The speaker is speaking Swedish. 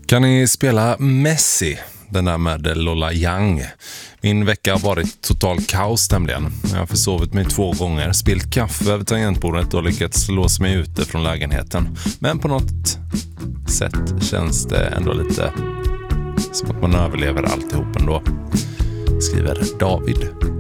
Kan ni spela Messi, den där med Lola Young? Min vecka har varit total kaos nämligen. Jag har försovit mig 2 gånger, spilt kaffe över tangentbordet och lyckats låsa mig ute från lägenheten. Men på något sätt känns det ändå lite som att man överlever alltihop ändå, skriver David.